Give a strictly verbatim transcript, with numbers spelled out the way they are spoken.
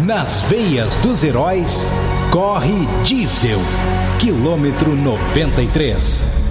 Nas veias dos heróis, corre diesel. Quilômetro noventa e três.